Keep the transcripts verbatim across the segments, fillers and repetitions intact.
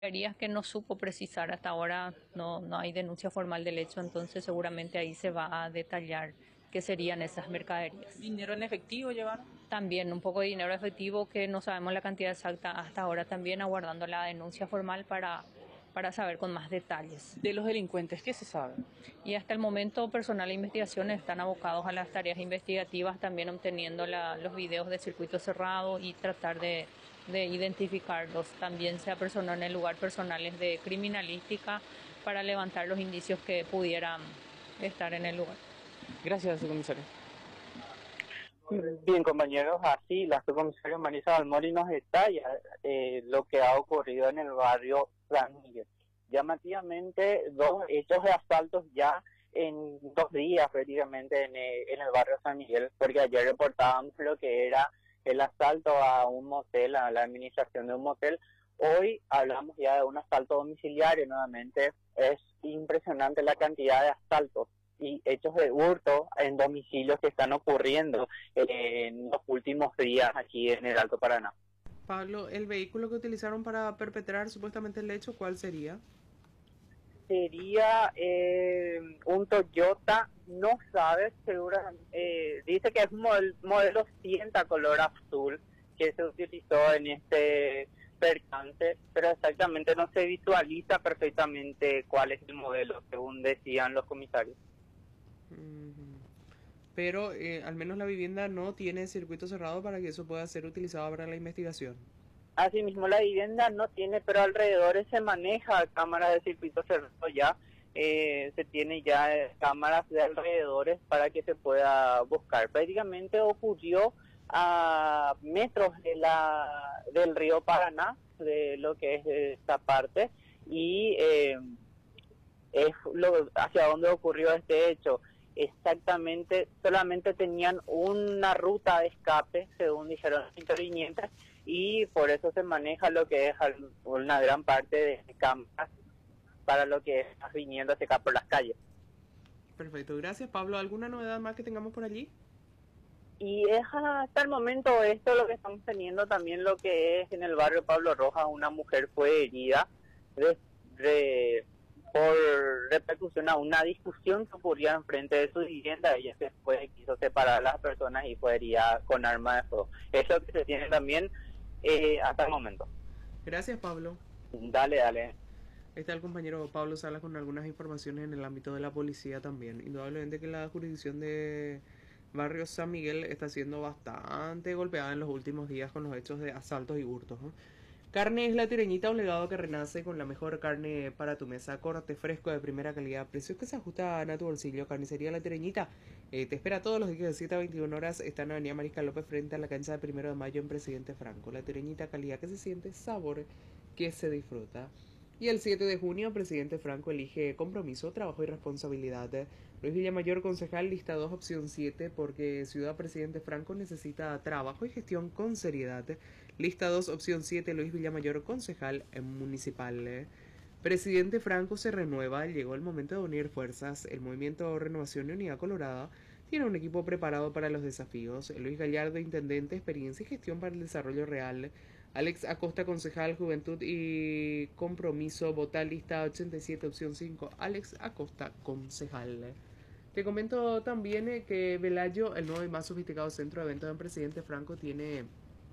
Mercaderías que no supo precisar hasta ahora, no, no hay denuncia formal del hecho, entonces seguramente ahí se va a detallar qué serían esas mercaderías. ¿Dinero en efectivo llevaron? También un poco de dinero efectivo que no sabemos la cantidad exacta hasta ahora, también aguardando la denuncia formal para, para saber con más detalles. De los delincuentes, ¿qué se sabe? Y hasta el momento personal de investigación están abocados a las tareas investigativas, también obteniendo la, los videos de circuito cerrado y tratar de, de identificarlos. También se apersonó en el lugar personales de criminalística para levantar los indicios que pudieran estar en el lugar. Gracias, comisario. Bien, compañeros, así la subcomisaria Marisa Balmori nos detalla eh, lo que ha ocurrido en el barrio San Miguel. Llamativamente, dos hechos de asaltos ya en dos días prácticamente en, eh, en el barrio San Miguel, porque ayer reportábamos lo que era el asalto a un motel, a la administración de un motel. Hoy hablamos ya de un asalto domiciliario nuevamente. Es impresionante la cantidad de asaltos y hechos de hurto en domicilios que están ocurriendo eh, en los últimos días aquí en el Alto Paraná. Pablo, ¿el vehículo que utilizaron para perpetrar supuestamente el hecho, cuál sería? Sería eh, un Toyota, no sabe, segura, eh, dice que es un model, modelo Sienta color azul que se utilizó en este percance, pero exactamente no se visualiza perfectamente cuál es el modelo, según decían los comisarios. Ujú. Pero eh, al menos la vivienda no tiene circuito cerrado para que eso pueda ser utilizado para la investigación. Asimismo, la vivienda no tiene, pero alrededor se maneja cámaras de circuito cerrado ya. Eh, se tiene ya eh, cámaras de alrededores para que se pueda buscar. Prácticamente ocurrió a metros de la del río Paraná, de lo que es esta parte, y eh, es lo, hacia dónde ocurrió este hecho. Exactamente, solamente tenían una ruta de escape, según dijeron los intervinientes, y por eso se maneja lo que es una gran parte de cámaras para lo que es viniendo hacia acá por las calles. Perfecto, gracias Pablo. ¿Alguna novedad más que tengamos por allí? Y es hasta el momento esto lo que estamos teniendo, también lo que es en el barrio Pablo Rojas, una mujer fue herida de, de por repercusión a una discusión que ocurría enfrente de su vivienda. Ella después quiso separar a las personas y fue herida con arma de fuego. Es lo que se tiene también eh, hasta el momento. Gracias Pablo. Dale, dale. Está el compañero Pablo Salas con algunas informaciones en el ámbito de la policía también. Indudablemente que la jurisdicción de Barrio San Miguel está siendo bastante golpeada en los últimos días con los hechos de asaltos y hurtos, ¿no? Carne es La Tireñita, un legado que renace con la mejor carne para tu mesa, corte fresco de primera calidad, precios que se ajustan a tu bolsillo. Carnicería La Tireñita eh, te espera todos los días de siete a veintiuna horas. Está en Avenida Mariscal López frente a la cancha de Primero de Mayo en Presidente Franco. La Tireñita, calidad que se siente, sabor que se disfruta. Y el siete de junio, Presidente Franco elige compromiso, trabajo y responsabilidad. Luis Villamayor, concejal, lista dos, opción siete, porque Ciudad Presidente Franco necesita trabajo y gestión con seriedad. Lista dos, opción siete, Luis Villamayor, concejal municipal. Presidente Franco se renueva, llegó el momento de unir fuerzas. El movimiento Renovación y Unidad Colorada tiene un equipo preparado para los desafíos. Luis Gallardo, intendente, experiencia y gestión para el desarrollo real. Alex Acosta, concejal, Juventud y Compromiso, vota lista ochenta y siete, opción cinco. Alex Acosta, concejal. Te comento también que Velayo, el nuevo y más sofisticado centro de eventos en Presidente Franco, tiene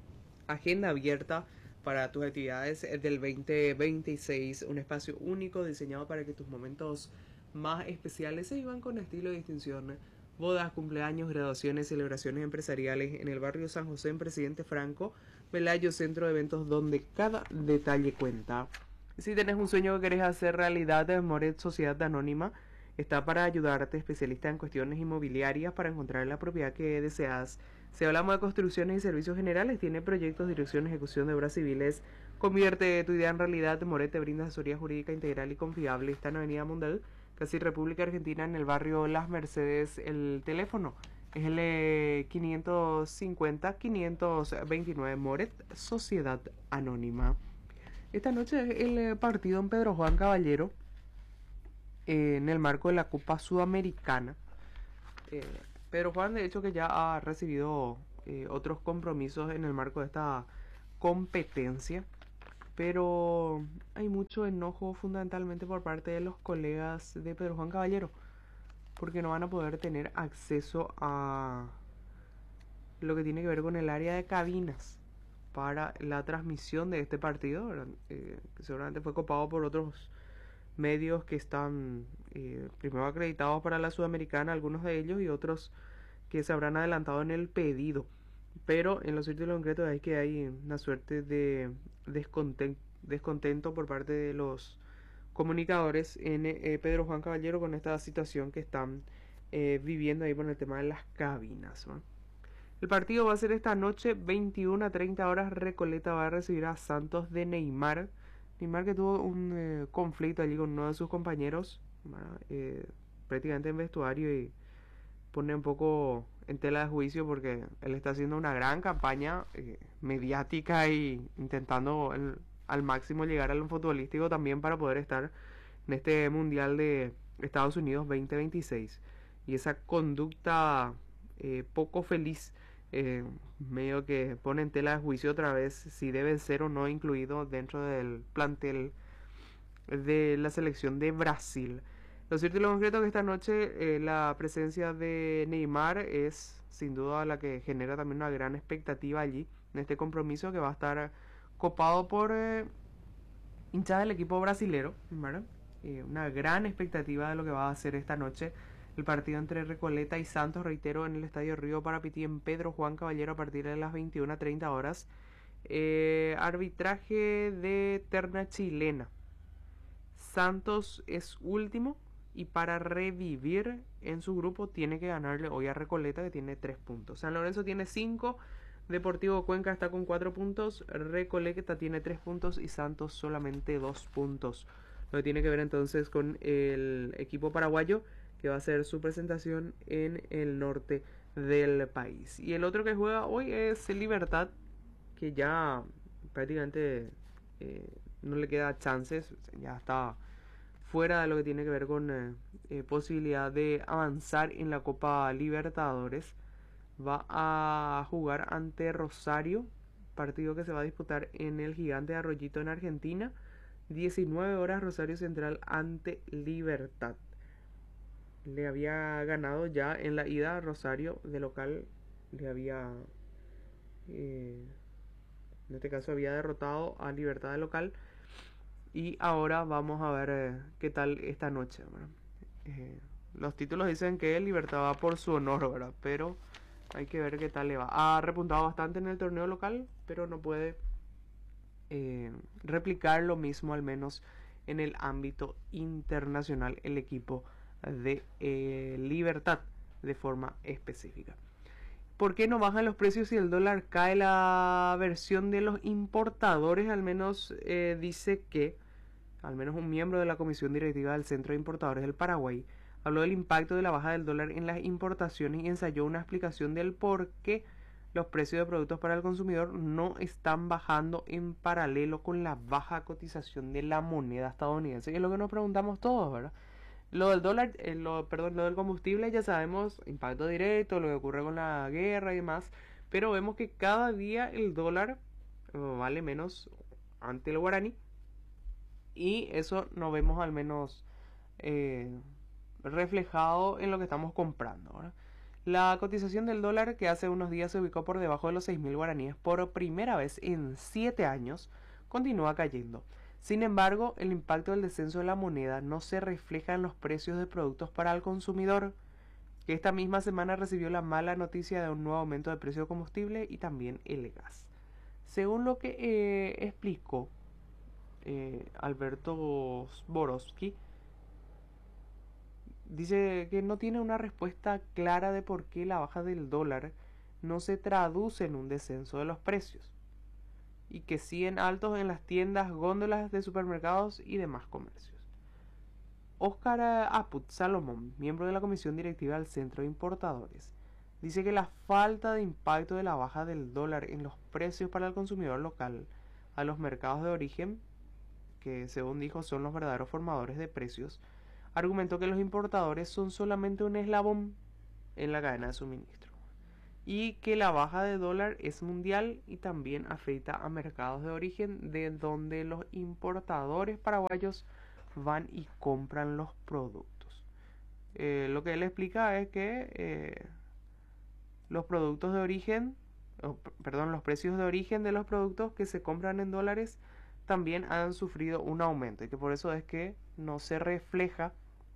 agenda abierta para tus actividades del veinte veintiséis, un espacio único diseñado para que tus momentos más especiales se vivan con estilo y distinción. Bodas, cumpleaños, graduaciones, celebraciones empresariales en el barrio San José en Presidente Franco. Velayo, centro de eventos donde cada detalle cuenta. Si tenés un sueño que querés hacer realidad, Moret Sociedad Anónima está para ayudarte, especialista en cuestiones inmobiliarias, para encontrar la propiedad que deseas. Si hablamos de construcciones y servicios generales, tiene proyectos, dirección, ejecución de obras civiles. Convierte tu idea en realidad. Moret te brinda asesoría jurídica integral y confiable. Está en Avenida Mundial, casi República Argentina, en el barrio Las Mercedes. El teléfono es el quinientos cincuenta, quinientos veintinueve. Moret Sociedad Anónima. Esta noche es el partido en Pedro Juan Caballero, eh, en el marco de la Copa Sudamericana. Eh, Pedro Juan, de hecho, que ya ha recibido eh, otros compromisos en el marco de esta competencia. pero hay mucho enojo fundamentalmente por parte de los colegas de Pedro Juan Caballero, porque no van a poder tener acceso a lo que tiene que ver con el área de cabinas para la transmisión de este partido, eh, que seguramente fue copado por otros medios que están eh, primero acreditados para la Sudamericana, algunos de ellos, y otros que se habrán adelantado en el pedido. Pero en lo cierto y lo concreto es que hay una suerte de descontento, descontento por parte de los comunicadores en eh, Pedro Juan Caballero con esta situación que están eh, viviendo ahí por el tema de las cabinas, ¿no? El partido va a ser esta noche, veintiuna a treinta horas. Recoleta va a recibir a Santos de Neymar. Neymar que tuvo un eh, conflicto allí con uno de sus compañeros, eh, prácticamente en vestuario, y pone un poco en tela de juicio porque él está haciendo una gran campaña eh, mediática y intentando el, al máximo llegar al futbolístico también para poder estar en este Mundial de Estados Unidos veinte veintiséis. Y esa conducta eh, poco feliz eh, medio que pone en tela de juicio otra vez si debe ser o no incluido dentro del plantel de la selección de Brasil. Lo cierto y lo concreto es que esta noche eh, la presencia de Neymar es sin duda la que genera también una gran expectativa allí en este compromiso, que va a estar copado por eh, hinchada del equipo brasilero, ¿verdad? Eh, una gran expectativa de lo que va a hacer esta noche el partido entre Recoleta y Santos, reitero, en el Estadio Río Parapití en Pedro Juan Caballero a partir de las veintiuna a treinta horas. Eh, arbitraje de terna chilena. Santos es último y para revivir en su grupo tiene que ganarle hoy a Recoleta, que tiene tres puntos. San Lorenzo tiene cinco, Deportivo Cuenca está con cuatro puntos, Recoleta tiene tres puntos y Santos solamente dos puntos. Lo que tiene que ver entonces con el equipo paraguayo, que va a hacer su presentación en el norte del país. Y el otro que juega hoy es Libertad, que ya prácticamente eh, no le queda chances, ya está fuera de lo que tiene que ver con eh, eh, posibilidad de avanzar en la Copa Libertadores. Va a jugar ante Rosario, partido que se va a disputar en el Gigante de Arroyito en Argentina. diecinueve horas Rosario Central ante Libertad. Le había ganado ya en la ida Rosario de local, le había eh, en este caso había derrotado a Libertad de local, y ahora vamos a ver eh, qué tal esta noche, ¿verdad? Eh, los títulos dicen que Libertad va por su honor, ¿verdad? Pero hay que ver qué tal le va. Ha repuntado bastante en el torneo local, pero no puede eh, replicar lo mismo, al menos en el ámbito internacional, el equipo de eh, Libertad de forma específica. ¿Por qué no bajan los precios si el dólar cae? La versión de los importadores al menos eh, dice que, al menos un miembro de la comisión directiva del Centro de Importadores del Paraguay habló del impacto de la baja del dólar en las importaciones y ensayó una explicación del por qué los precios de productos para el consumidor no están bajando en paralelo con la baja cotización de la moneda estadounidense. Y es lo que nos preguntamos todos, ¿verdad? Lo del dólar, eh, lo, perdón, lo del combustible ya sabemos, impacto directo, lo que ocurre con la guerra y demás, pero vemos que cada día el dólar eh, vale menos ante el guaraní, y eso no vemos al menos eh, reflejado en lo que estamos comprando, ¿verdad? La cotización del dólar, que hace unos días se ubicó por debajo de los seis mil guaraníes por primera vez en siete años, continúa cayendo. Sin embargo, el impacto del descenso de la moneda no se refleja en los precios de productos para el consumidor, que esta misma semana recibió la mala noticia de un nuevo aumento de precio de combustible y también el gas. Según lo que eh, explicó eh, Alberto Borowski, dice que no tiene una respuesta clara de por qué la baja del dólar no se traduce en un descenso de los precios, y que siguen altos en las tiendas, góndolas de supermercados y demás comercios. Óscar Aput Salomón, miembro de la comisión directiva del Centro de Importadores, dice que la falta de impacto de la baja del dólar en los precios para el consumidor local a los mercados de origen, que según dijo son los verdaderos formadores de precios, argumentó que los importadores son solamente un eslabón en la cadena de suministro. y que la baja de dólar es mundial y también afecta a mercados de origen de donde los importadores paraguayos van y compran los productos. Eh, lo que él explica es que eh, los productos de origen, oh, perdón, los precios de origen de los productos que se compran en dólares también han sufrido un aumento y que por eso es que no se refleja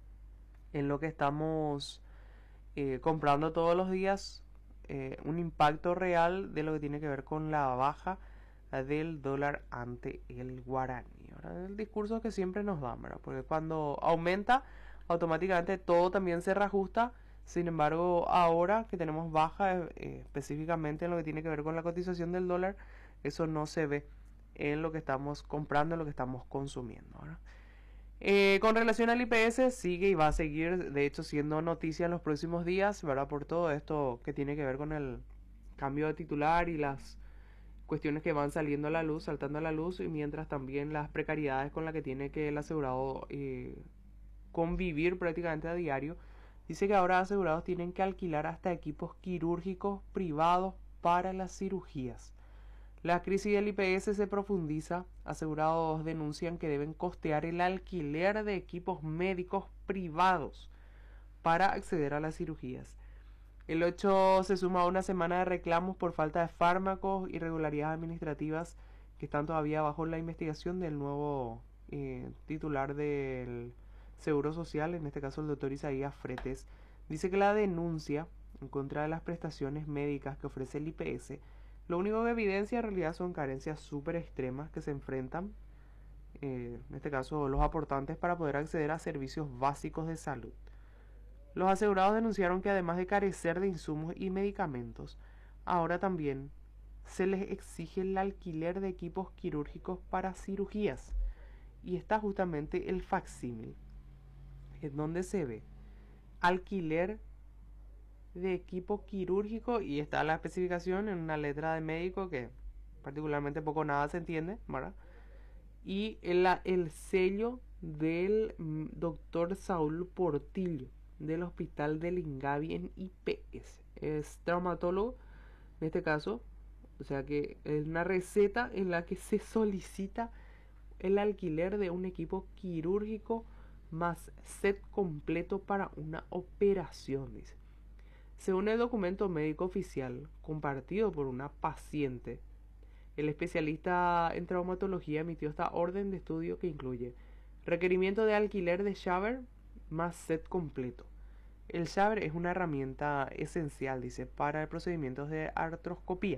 en lo que estamos eh, comprando todos los días eh, un impacto real de lo que tiene que ver con la baja del dólar ante el guaraní. Ahora, el discurso que siempre nos dan, ¿verdad? Porque cuando aumenta, automáticamente todo también se reajusta. Sin embargo, ahora que tenemos baja eh, específicamente en lo que tiene que ver con la cotización del dólar, eso no se ve en lo que estamos comprando, en lo que estamos consumiendo, ¿verdad? Eh, con relación al I P S, sigue y va a seguir, de hecho, siendo noticia en los próximos días, ¿verdad? Por todo esto que tiene que ver con el cambio de titular y las cuestiones que van saliendo a la luz, saltando a la luz, y mientras también las precariedades con las que tiene que el asegurado eh, convivir prácticamente a diario. Dice que ahora asegurados tienen que alquilar hasta equipos quirúrgicos privados para las cirugías. La crisis del I P S se profundiza. Asegurados denuncian que deben costear el alquiler de equipos médicos privados para acceder a las cirugías. El hecho se suma a una semana de reclamos por falta de fármacos, irregularidades administrativas que están todavía bajo la investigación del nuevo eh, titular del Seguro Social, en este caso el doctor Isaías Fretes. Dice que la denuncia en contra de las prestaciones médicas que ofrece el I P S, lo único que evidencia en realidad son carencias súper extremas que se enfrentan, eh, en este caso los aportantes, para poder acceder a servicios básicos de salud. Los asegurados denunciaron que además de carecer de insumos y medicamentos, ahora también se les exige el alquiler de equipos quirúrgicos para cirugías. Y está justamente el facsímil, en donde se ve alquiler de equipo quirúrgico y está la especificación en una letra de médico que particularmente poco nada se entiende, ¿verdad? Y el, el sello del doctor Saúl Portillo del Hospital del Ingavi en I P S. Es traumatólogo en este caso, o sea que es una receta en la que se solicita el alquiler de un equipo quirúrgico más set completo para una operación, dice. Según el documento médico oficial compartido por una paciente, el especialista en traumatología emitió esta orden de estudio que incluye requerimiento de alquiler de shower más set completo. El shower es una herramienta esencial, dice, para procedimientos de artroscopía.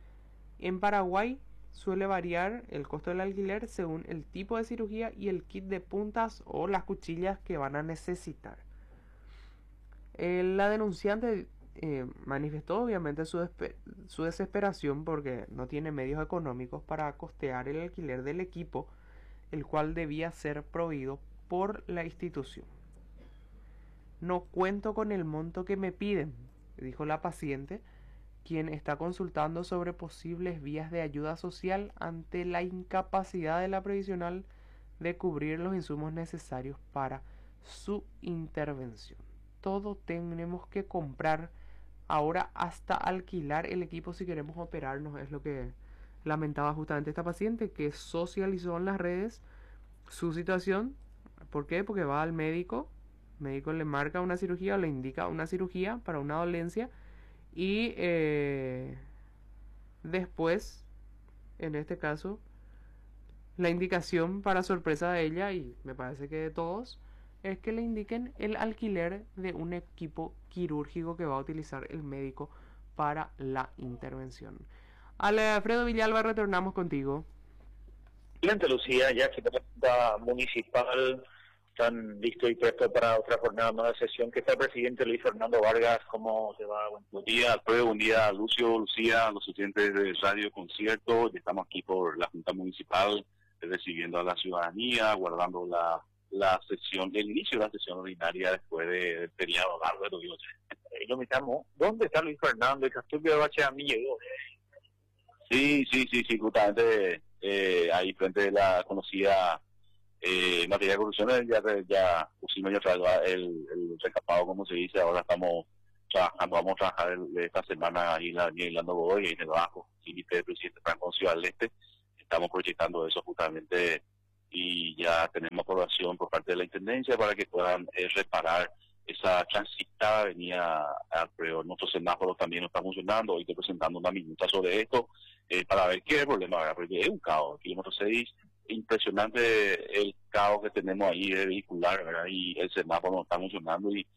En Paraguay suele variar el costo del alquiler según el tipo de cirugía y el kit de puntas o las cuchillas que van a necesitar. Eh, la denunciante eh, manifestó obviamente su, su desesperación porque no tiene medios económicos para costear el alquiler del equipo, el cual debía ser proveído por la institución. No cuento con el monto que me piden, dijo la paciente, quien está consultando sobre posibles vías de ayuda social ante la incapacidad de la previsional de cubrir los insumos necesarios para su intervención. Todo tenemos que comprar ahora, hasta alquilar el equipo si queremos operarnos, es lo que lamentaba justamente esta paciente, que socializó en las redes su situación. ¿Por qué? Porque va al médico, el médico le marca una cirugía o le indica una cirugía para una dolencia y eh, después, en este caso, la indicación, para sorpresa de ella y me parece que de todos, es que le indiquen el alquiler de un equipo quirúrgico que va a utilizar el médico para la intervención. Alfredo Villalba, retornamos contigo. Excelente, Lucía, ya que la municipal están listos y prestos para otra jornada más de sesión, que está el presidente Luis Fernando Vargas. ¿Cómo se va? Buen día, Alfredo, buen día, Lucio, Lucía, los estudiantes de Radio Concierto. Estamos aquí por la Junta Municipal, recibiendo a la ciudadanía, guardando la la sesión, el inicio de la sesión ordinaria después de, del feriado largo, digo. Y lo mitamos, ¿dónde está Luis Fernando? El Castillo de Bache a mí llegó. Sí, sí, sí, sí, justamente eh, ahí frente de la conocida eh, materia de corrupción, ya, ya pusimos ya el, el recapado, como se dice. Ahora estamos trabajando, vamos a trabajar el- esta semana ahí en la avenida Irlanda Godoy, ahí en el Bajo, límite del presidente Franco Ciudad del Este. Estamos proyectando eso justamente y ya tenemos aprobación por parte de la Intendencia para que puedan eh, reparar esa transitada avenida Alfredo. Nuestro semáforo también no está funcionando, hoy estoy presentando una minuta sobre esto eh, para ver qué es el problema, ¿verdad? Porque es un caos, kilómetro seis, impresionante el caos que tenemos ahí de vehicular, ¿verdad? Y el semáforo no está funcionando y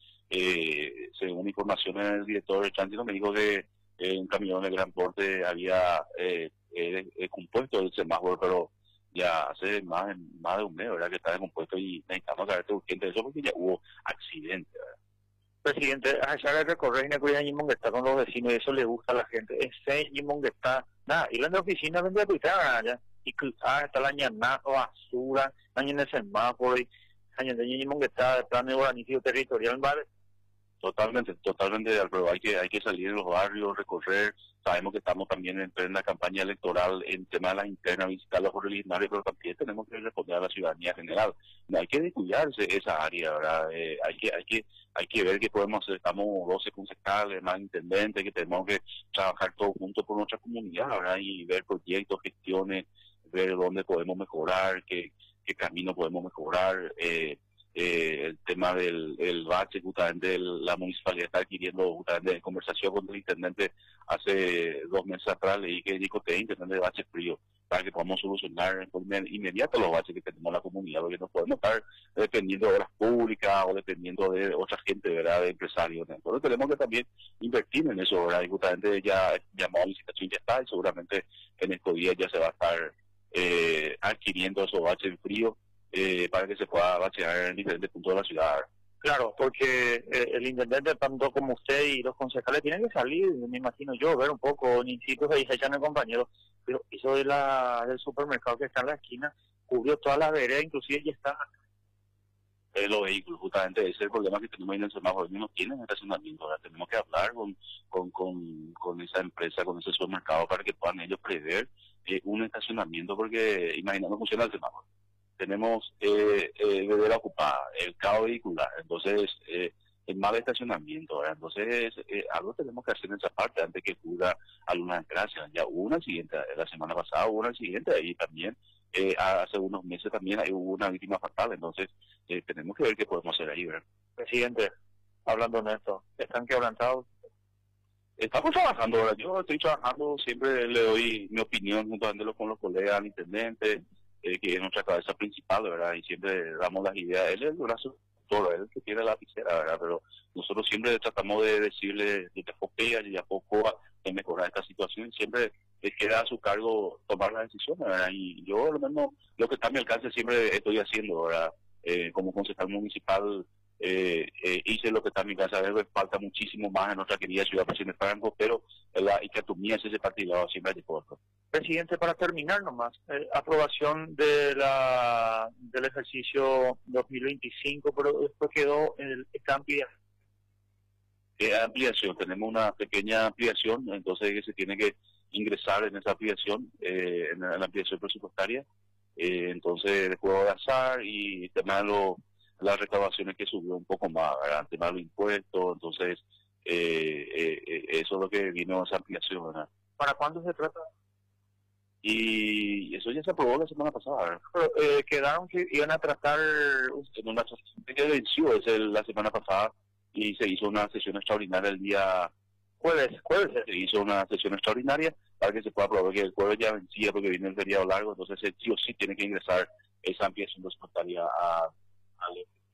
eh, según informaciones del director de tránsito me dijo que eh, un camión de gran porte había eh, eh, eh, compuesto el semáforo, pero ya hace más, más de un mes, ¿verdad? Que está descompuesto y necesitamos saber urgente de eso porque ya hubo accidente, ¿verdad? Presidente, allá el recorrer y cuida Ñimón que está con los vecinos y eso le gusta a la gente. Ese Ñimón que está, nada, y la oficina vende a cuidar allá. Y que ah, está la ñana, basura, la ñana semáforo y la ñana Ñimón que está de plan de urbanístico territorial, ¿vale? Totalmente, totalmente, Alfredo. Hay que, hay que salir de los barrios, recorrer. Sabemos que estamos también en plena campaña electoral en tema de las internas, visitar los originarios, pero también tenemos que responder a la ciudadanía general. No hay que descuidarse esa área, ¿verdad? Eh, hay que, hay que, hay que ver qué podemos hacer. Estamos doce concejales, más intendentes, que tenemos que trabajar todos juntos por nuestra comunidad, ¿verdad? Y ver proyectos, gestiones, ver dónde podemos mejorar, qué, qué camino podemos mejorar. Eh, Eh, el tema del el bache, justamente el, la municipalidad está adquiriendo, justamente en conversación con el intendente hace dos meses atrás, leí que dijo que intendente de baches frío para que podamos solucionar en forma inmediata los baches que tenemos en la comunidad, porque no podemos estar dependiendo de obras públicas o dependiendo de otra gente, ¿verdad?, de empresarios. Entonces tenemos que también invertir en eso, ¿verdad? Y justamente ya llamado a licitación ya está y seguramente en estos días ya se va a estar eh, adquiriendo esos baches en frío. Eh, para que se pueda bachear en diferentes puntos de la ciudad. Claro, porque eh, el intendente, tanto como usted y los concejales, tienen que salir, me imagino yo, ver un poco, ni chicos ahí se echan el compañero, pero eso de la, del supermercado que está en la esquina, cubrió toda la vereda, inclusive ya está. Eh, los vehículos, justamente ese es el problema que tenemos en el semáforo, no tienen estacionamiento, ahora tenemos que hablar con, con, con, con esa empresa, con ese supermercado, para que puedan ellos prever eh, un estacionamiento, porque imaginando funciona el semáforo. Tenemos eh, eh, vereda ocupada, el caos vehicular, entonces eh, el mal estacionamiento, ¿verdad? Entonces eh, algo tenemos que hacer en esa parte antes que ocurra alguna desgracia. Ya hubo un accidente, la semana pasada hubo un accidente y también eh, hace unos meses también hubo una víctima fatal, entonces eh, tenemos que ver qué podemos hacer ahí, ¿verdad? Presidente, hablando de esto, ¿están quebrantados? Estamos trabajando ahora, yo estoy trabajando, siempre le doy mi opinión juntamente con los colegas al intendente, Eh, que es nuestra cabeza principal, ¿verdad? Y siempre damos las ideas. Él es el brazo todo, él es el que tiene la lapicera, ¿verdad? Pero nosotros siempre tratamos de decirle de que fopea y a poco de mejorar esta situación. Siempre les queda a su cargo tomar las decisiones, ¿verdad? Y yo, lo menos, lo que está a mi alcance siempre estoy haciendo, ¿verdad? Eh, como concejal municipal, eh, eh, hice lo que está en mi casa. A veces falta muchísimo más en nuestra querida ciudad Presidente Franco, pero la Icatumía es ese partido, siempre hay de corto. Presidente, para terminar nomás, eh, aprobación de la del ejercicio dos mil veinticinco, pero después quedó el cambio. Eh, ampliación, tenemos una pequeña ampliación, entonces que se tiene que ingresar en esa ampliación, eh, en, la, en la ampliación presupuestaria, eh, entonces el juego de azar y el tema de lo, las recaudaciones que subió un poco más, ¿verdad? El tema de los impuestos, entonces eh, eh, eh, eso es lo que vino esa ampliación, ¿verdad? ¿Para cuándo se trata? Y eso ya se aprobó la semana pasada, ¿verdad? Pero, eh, quedaron que iban a tratar en una sesión que venció es el, la semana pasada y se hizo una sesión extraordinaria el día jueves, jueves. Se hizo una sesión extraordinaria para que se pueda aprobar, que el jueves ya vencía porque viene el feriado largo, entonces el sí o sí tiene que ingresar esa ampliación presupuestaria a, a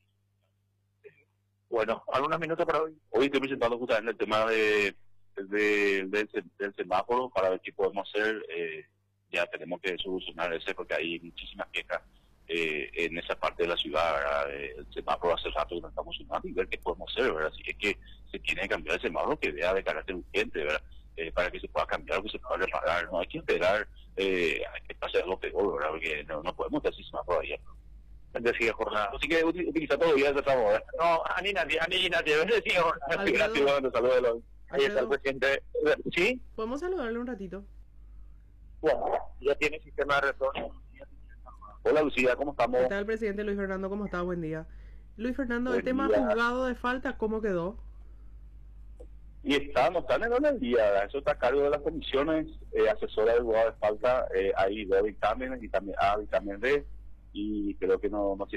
Bueno, algunos minutos para hoy. Hoy estoy presentando justamente el tema de, de, de, de del semáforo para ver qué podemos hacer. Eh, ya tenemos que solucionar ese porque hay muchísimas quejas eh, en esa parte de la ciudad, ¿verdad? El semáforo hace rato que no está funcionando y ver qué podemos hacer, ¿verdad? Si es que se tiene que cambiar el semáforo, que vea de carácter urgente, ¿verdad? Eh, para que se pueda cambiar o que se pueda reparar. No hay que esperar eh, a que pase algo peor, ¿verdad? Porque no, no podemos tener ese semáforo ahí. Decía jornada. Así que utiliza todo el día ese tramo, ¿verdad? No, Ani nadie, Ani nadie, decía jornada. Gracias, bueno, saludos. Ahí está el presidente. ¿Sí? ¿Podemos saludarle un ratito? Bueno, ya tiene sistema de retorno. Hola Lucía, ¿cómo estamos? ¿Qué tal, presidente Luis Fernando? ¿Cómo está? Buen día. Luis Fernando, Buen el tema día. juzgado de falta, ¿cómo quedó? y está, no están en orden del día, ¿verdad? Eso está a cargo de las comisiones eh, asesoras del juzgado de falta. Eh, hay dos dictámenes y también A, dictamen D, y creo que no, no